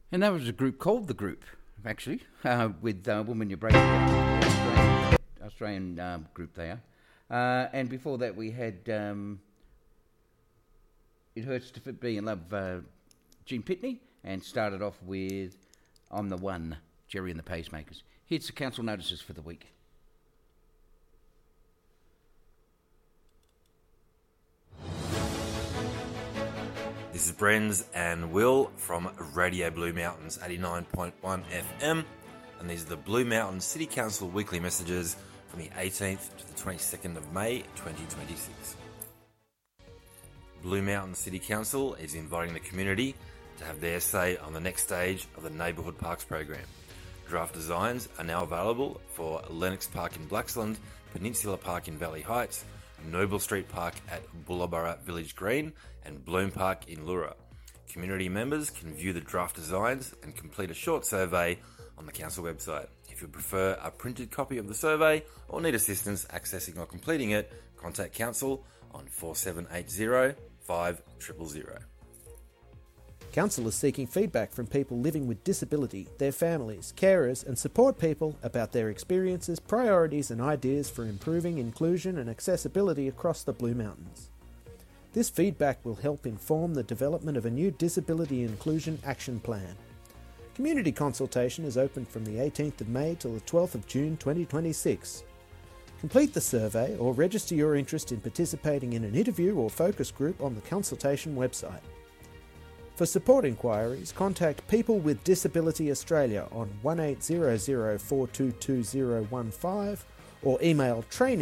And that was a group called The Group, actually, with Woman You're Breaking Down, Australian group they are. And before that we had It Hurts to Be in Love, Gene Pitney, and started off with I'm the One, Jerry and the Pacemakers. Here's the council notices for the week. This is Brenz and Will from Radio Blue Mountains 89.1 FM, and these are the Blue Mountains City Council weekly messages from the 18th to the 22nd of May 2026. Blue Mountains City Council is inviting the community to have their say on the next stage of the Neighbourhood Parks program. Draft designs are now available for Lennox Park in Blaxland, Peninsula Park in Valley Heights, Noble Street Park at Bullabara Village Green, and Bloom Park in Lura. Community members can view the draft designs and complete a short survey on the council website. If you prefer a printed copy of the survey or need assistance accessing or completing it, contact council on 4780 5000. Council is seeking feedback from people living with disability, their families, carers and support people about their experiences, priorities and ideas for improving inclusion and accessibility across the Blue Mountains. This feedback will help inform the development of a new Disability Inclusion Action Plan. Community consultation is open from the 18th of May till the 12th of June 2026. Complete the survey or register your interest in participating in an interview or focus group on the consultation website. For support inquiries, contact People with Disability Australia on 1800 422015 or email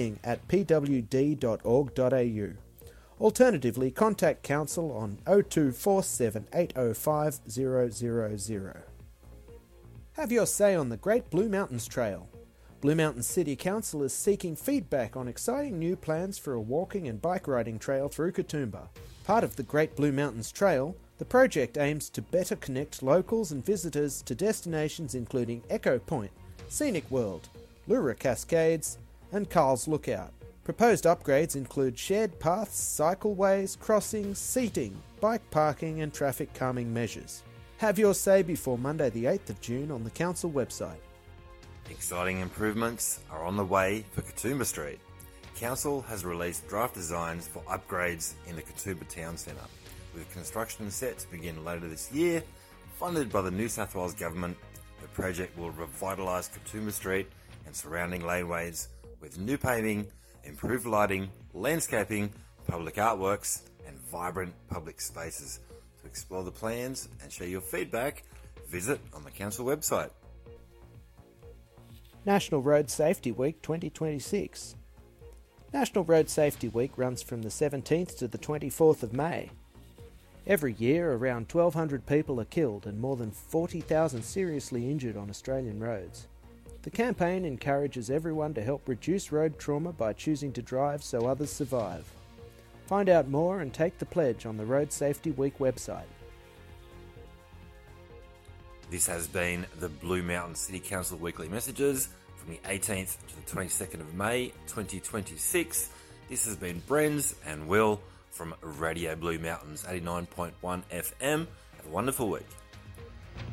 training@pwd.org.au. Alternatively, contact Council on 0247 805 000. Have your say on the Great Blue Mountains Trail. Blue Mountains City Council is seeking feedback on exciting new plans for a walking and bike riding trail through Katoomba. Part of the Great Blue Mountains Trail, the project aims to better connect locals and visitors to destinations including Echo Point, Scenic World, Lura Cascades, and Carl's Lookout. Proposed upgrades include shared paths, cycleways, crossings, seating, bike parking and traffic calming measures. Have your say before Monday the 8th of June on the council website. Exciting improvements are on the way for Katoomba Street. Council has released draft designs for upgrades in the Katoomba Town Centre, with construction set to begin later this year. Funded by the New South Wales Government, the project will revitalise Katoomba Street and surrounding laneways with new paving, improved lighting, landscaping, public artworks and vibrant public spaces. To explore the plans and share your feedback, visit on the council website. National Road Safety Week 2026. National Road Safety Week runs from the 17th to the 24th of May. Every year, around 1,200 people are killed and more than 40,000 seriously injured on Australian roads. The campaign encourages everyone to help reduce road trauma by choosing to drive so others survive. Find out more and take the pledge on the Road Safety Week website. This has been the Blue Mountain City Council weekly messages from the 18th to the 22nd of May 2026. This has been Brenz and Will from Radio Blue Mountains 89.1 FM. Have a wonderful week.